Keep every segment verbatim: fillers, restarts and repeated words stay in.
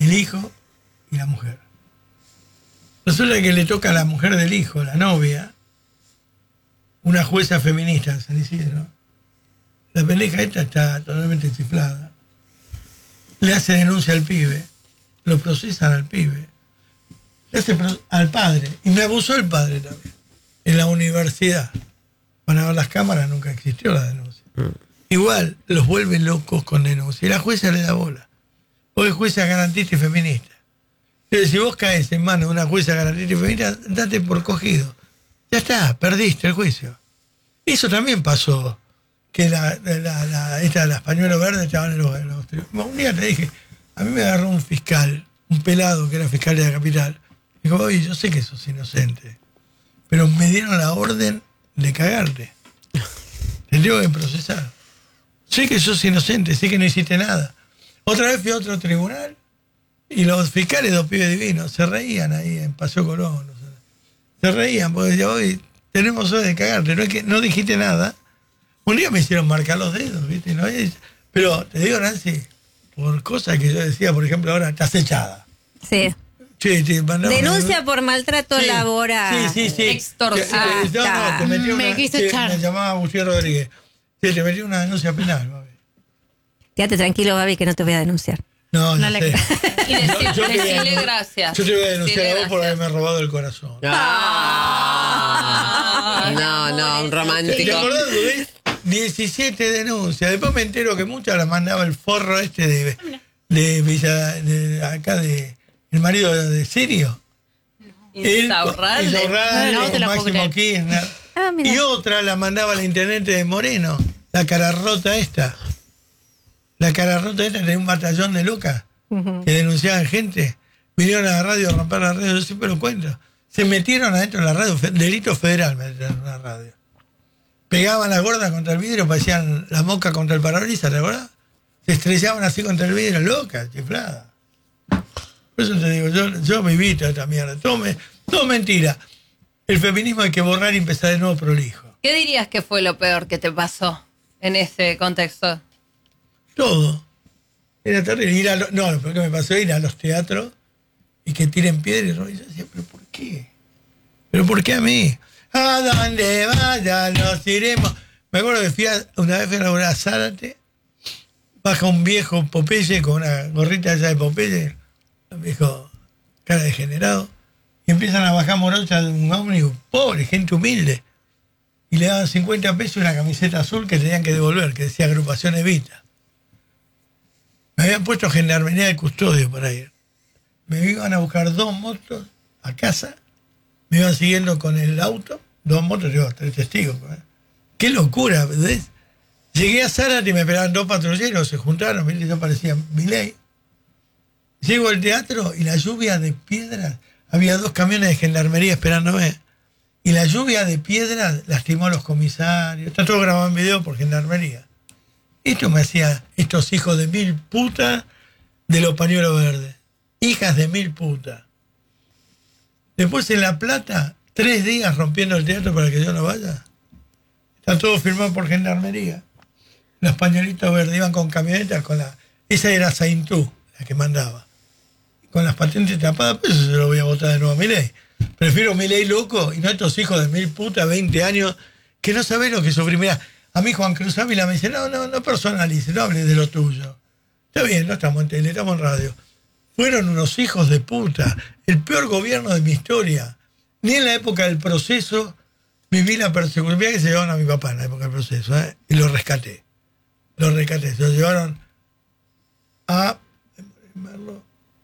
el hijo y la mujer. Resulta que le toca a la mujer del hijo, la novia, una jueza feminista de San Isidro. La pendeja esta está totalmente chiflada. Le hace denuncia al pibe, lo procesan al pibe, le hace al padre, y me abusó el padre también. En la universidad, para ver las cámaras, nunca existió la denuncia. Mm. Igual los vuelve locos con denuncia. Y la jueza le da bola. Porque es jueza garantista y feminista. Entonces, si vos caes en manos de una jueza garantista y feminista, date por cogido. Ya está, perdiste el juicio. Eso también pasó. Que la, la, la, esta, las pañuelos verdes estaban en los, en los tribunales. Un día te dije, a mí me agarró un fiscal, un pelado que era fiscal de la capital. Dijo, oye, yo sé que sos inocente, pero me dieron la orden de cagarte. Te tengo que procesar. Sé que sos inocente, sé que no hiciste nada. Otra vez fui a otro tribunal y los fiscales, dos pibes divinos, se reían ahí en Paseo Colón. O sea, se reían porque decían, oye, tenemos orden de cagarte, no, es que, no dijiste nada. Un día me hicieron marcar los dedos, ¿viste? ¿No? Pero te digo, Nancy, por cosas que yo decía, por ejemplo, ahora estás echada. Sí. Sí, sí, denuncia una... por maltrato sí, laboral. Sí, sí, sí. Extorsión. Ah, no, no, te metí una, me quise sí, echar. Me llamaba Agustín Rodríguez. Sí, te metí una denuncia penal, Babi. Quédate tranquilo, Babi, que no te voy a denunciar. No, no, no sé. Le... Y decir, yo, yo decirle gracias. Yo te voy a denunciar Decirle a vos por gracias. haberme robado el corazón. Ah, no, no, un ¿Te romántico. acordás, Luis? diecisiete denuncias. Después me entero que muchas las mandaba el forro este de, de Villa, de acá de el marido de Sirio. Insaurralde. Insaurralde, No, no te la puedo Máximo creer. Kirchner. Ah, mira. Y otra la mandaba la intendente de Moreno, la cara rota esta. La cara rota esta tenía un batallón de locas Uh-huh. que denunciaban gente. Vinieron a la radio a romper la radio, yo siempre lo cuento. Se metieron adentro de la radio, fe- delito federal metieron en la radio. Pegaban las gordas contra el vidrio, parecían la moca contra el parabrisas, ¿te acuerdas? Se estrellaban así contra el vidrio, locas, chifladas. Por eso te digo, yo, yo viví toda esta mierda. Todo, me, todo mentira. El feminismo hay que borrar y empezar de nuevo prolijo. ¿Qué dirías que fue lo peor que te pasó en ese contexto? Todo. Era terrible. Ir a lo, no, lo peor que me pasó es ir a los teatros y que tiren piedras. Y yo decía, ¿pero por qué? ¿Pero por qué a mí? A donde vaya nos iremos. Me acuerdo que fui a, una vez fui a laburar a Zárate, baja un viejo Popeye con una gorrita esa de Popeye, un viejo cara degenerado, y empiezan a bajar morochas de un ómnibus, pobre, gente humilde, y le daban cincuenta pesos y una camiseta azul que tenían que devolver, que decía Agrupación Evita. Me habían puesto gendarmería de custodio para ir. Me iban a buscar dos motos a casa, me iban siguiendo con el auto, dos motos, yo, tres testigos. ¿eh? ¡Qué locura! ¿Ves? Llegué a Zárate y me esperaban dos patrulleros, se juntaron, ¿viste? Yo parecía Milei. Llego al teatro y la lluvia de piedras, había dos camiones de gendarmería esperándome, y la lluvia de piedras lastimó a los comisarios. Está todo grabado en video por gendarmería. Esto me hacía estos hijos de mil putas de los pañuelos verdes. Hijas de mil putas. Después en La Plata, tres días rompiendo el teatro para que yo no vaya. Está todo firmado por gendarmería. Los pañuelitos verdes iban con camionetas, con la. Esa era Saintú, la que mandaba. Con las patentes tapadas, pues eso se lo voy a votar de nuevo a Milei. Prefiero Milei loco y no estos hijos de mil putas, veinte años, que no saben lo que sufrí. Mirá, a mí Juan Cruz Ávila me dice, no, no, no personalice, no hables de lo tuyo. Está bien, no estamos en tele, estamos en radio. Fueron unos hijos de puta, el peor gobierno de mi historia. Ni en la época del proceso viví la persecución. Mirá que se llevaron a mi papá en la época del proceso, ¿eh? Y lo rescaté. Lo rescaté. Se lo llevaron a Merlo,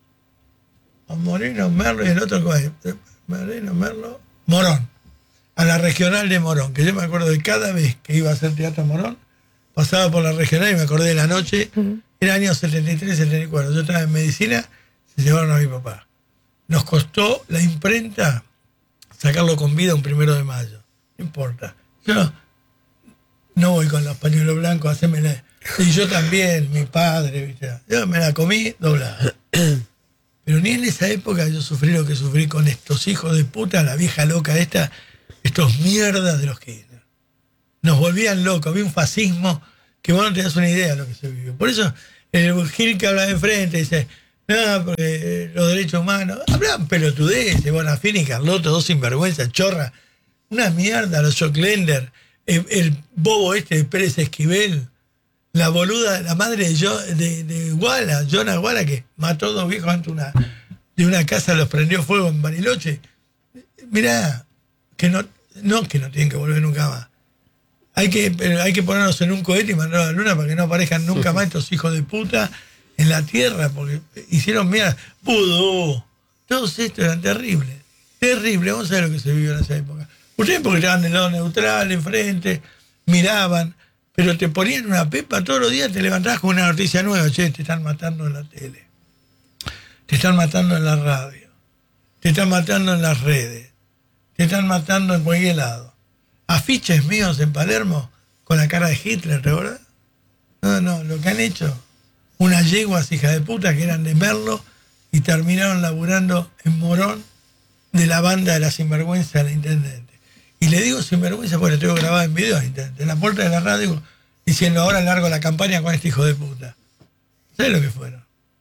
a Moreno, Merlo y el otro, Moreno, Merlo, Morón. A la regional de Morón, que yo me acuerdo de cada vez que iba a hacer teatro en Morón, pasaba por la regional y me acordé de la noche, uh-huh. Era año setenta y tres, setenta y cuatro, yo estaba en medicina, se llevaron a mi papá. Nos costó la imprenta sacarlo con vida un primero de mayo, no importa. Yo no voy con los pañuelos blancos, haceme la... Y yo también, mi padre, ¿viste? Yo me la comí doblada. Pero ni en esa época yo sufrí lo que sufrí con estos hijos de puta, la vieja loca esta, estos mierdas de los Kirchner. Nos volvían locos, había un fascismo que vos no te das una idea de lo que se vivió. Por eso el Gil que habla de frente dice, No, porque los derechos humanos. Hablan pelotudeces, Bonafini y Carlotto, dos sinvergüenzas, chorra. Una mierda, los Joclender, el, el bobo este de Pérez Esquivel, la boluda, la madre de, yo, de, de Guala, Jonas Guala, que mató a dos viejos ante una, de una casa, los prendió fuego en Bariloche. Mirá, que no, no que no tienen que volver nunca más. Hay que, hay que ponernos en un cohete y mandarlo a la luna para que no aparezcan nunca más estos hijos de puta en la tierra, porque hicieron mierda. Pudú. Todos estos eran terribles. Terrible. Vamos a ver lo que se vivió en esa época. Ustedes porque estaban del lado neutral, enfrente, miraban, pero te ponían una pepa todos los días, te levantabas con una noticia nueva. Che, te están matando en la tele. Te están matando en la radio. Te están matando en las redes. Te están matando en cualquier lado. Afiches míos en Palermo con la cara de Hitler, ¿te acuerdas? No, no, lo que han hecho, unas yeguas hijas de puta que eran de Merlo y terminaron laburando en Morón de la banda de la sinvergüenza de la intendente. Y le digo sinvergüenza porque le tengo grabado en video al intendente, en la puerta de la radio, diciendo ahora largo la campaña con este hijo de puta. ¿Sabes lo que fueron?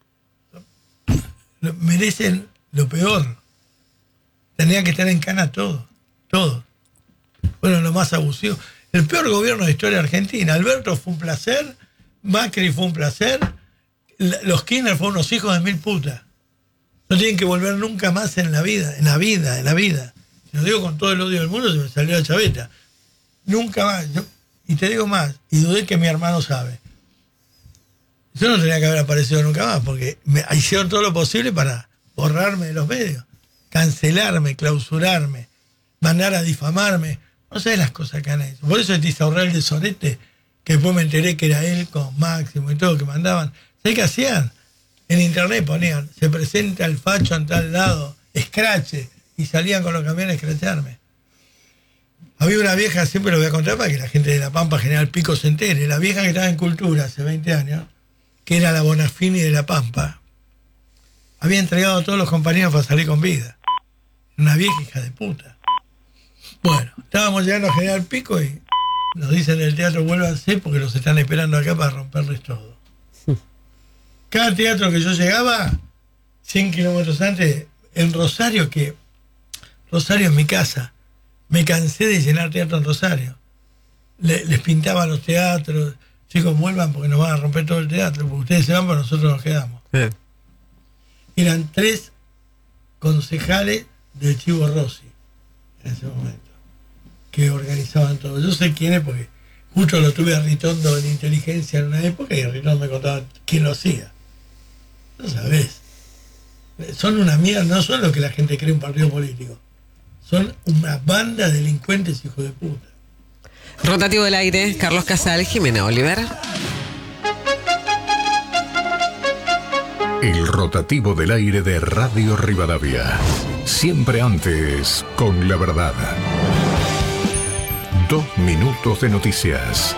Lo, merecen lo peor. Tenían que estar en cana todos, todos. Fueron lo más abusivo. El peor gobierno de la historia argentina. Alberto fue un placer, Macri fue un placer, los Kirchner fueron unos hijos de mil putas. No tienen que volver nunca más en la vida, en la vida, en la vida. Lo digo con todo el odio del mundo, se me salió la chaveta. Nunca más. Yo, y te digo más, y dudé que mi hermano sabe. Yo no tenía que haber aparecido nunca más, porque me hicieron todo lo posible para borrarme de los medios, cancelarme, clausurarme, mandar a difamarme. No sé las cosas que han hecho. Por eso el Tizaurral de Sorete, que después me enteré que era él con Máximo y todo, que mandaban. ¿Sabés qué hacían? En internet ponían, se presenta el facho en tal lado, escrache, y salían con los camiones a escracharme. Había una vieja, siempre lo voy a contar para que la gente de La Pampa, General Pico, se entere. La vieja que estaba en Cultura hace veinte años, que era la Bonafini de La Pampa, había entregado a todos los compañeros para salir con vida. Una vieja hija de puta. Bueno, estábamos llegando a General Pico y nos dicen del teatro vuélvanse porque los están esperando acá para romperles todo. Cada teatro que yo llegaba, cien kilómetros antes, en Rosario, que Rosario es mi casa, me cansé de llenar teatro en Rosario. Le, les pintaba los teatros, chicos, vuelvan porque nos van a romper todo el teatro, porque ustedes se van, pero nosotros nos quedamos. Bien. Eran tres concejales del Chivo Rossi en ese momento, que organizaban todo. Yo sé quién es porque justo lo tuve a Ritondo en inteligencia en una época y a Ritondo me contaba quién lo hacía. No sabés. Son una mierda, no son lo que la gente cree un partido político. Son una banda de delincuentes hijos de puta. Rotativo del aire, Carlos Casal, Jimena Oliver. El rotativo del aire de Radio Rivadavia. Siempre antes, con la verdad. Dos minutos de noticias.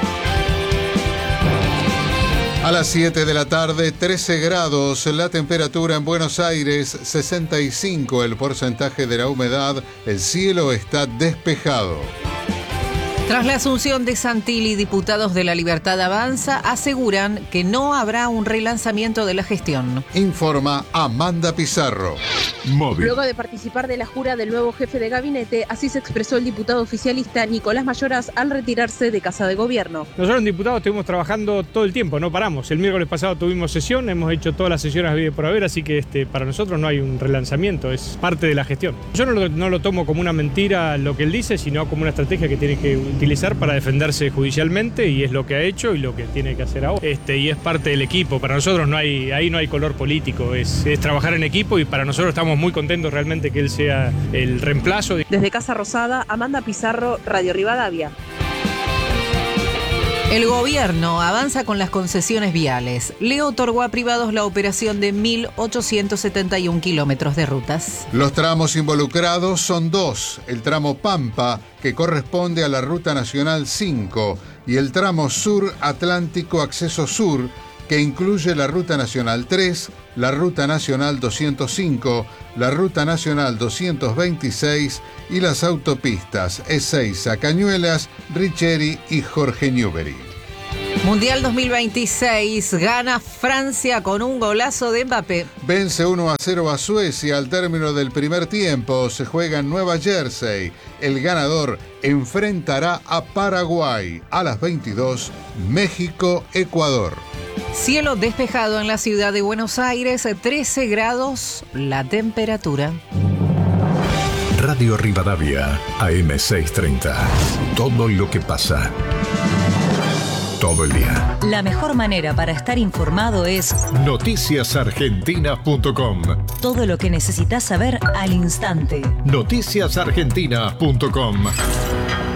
A las siete de la tarde, trece grados, la temperatura en Buenos Aires, sesenta y cinco el porcentaje de la humedad, el cielo está despejado. Tras la asunción de Santilli, diputados de La Libertad Avanza aseguran que no habrá un relanzamiento de la gestión. Informa Amanda Pizarro. Móvil. Luego de participar de la jura del nuevo jefe de gabinete, así se expresó el diputado oficialista Nicolás Mayoras al retirarse de Casa de Gobierno. Nosotros en diputados estuvimos trabajando todo el tiempo, no paramos. El miércoles pasado tuvimos sesión, hemos hecho todas las sesiones habidas por haber, así que este, para nosotros no hay un relanzamiento, es parte de la gestión. Yo no lo, no lo tomo como una mentira lo que él dice, sino como una estrategia que tiene que utilizar para defenderse judicialmente, y es lo que ha hecho y lo que tiene que hacer ahora. Este, y es parte del equipo. Para nosotros no hay, ahí no hay color político, es, es trabajar en equipo, y para nosotros estamos muy contentos realmente que él sea el reemplazo. Desde Casa Rosada, Amanda Pizarro, Radio Rivadavia. El gobierno avanza con las concesiones viales. Le otorgó a privados la operación de mil ochocientos setenta y uno kilómetros de rutas. Los tramos involucrados son dos, el tramo Pampa, que corresponde a la Ruta Nacional cinco, y el tramo Sur Atlántico Acceso Sur, que incluye la Ruta Nacional tres, la Ruta Nacional doscientos cinco, la Ruta Nacional doscientos veintiséis y las autopistas Ezeiza, Cañuelas, Richeri y Jorge Newbery. Mundial dos mil veintiséis, gana Francia con un golazo de Mbappé. Vence uno a cero a Suecia al término del primer tiempo. Se juega en Nueva Jersey. El ganador enfrentará a Paraguay. A las veintidós, México-Ecuador. Cielo despejado en la ciudad de Buenos Aires, trece grados la temperatura. Radio Rivadavia, A M seiscientos treinta. Todo lo que pasa. Todo el día. La mejor manera para estar informado es noticias argentinas punto com. Todo lo que necesitas saber al instante. noticias argentinas punto com.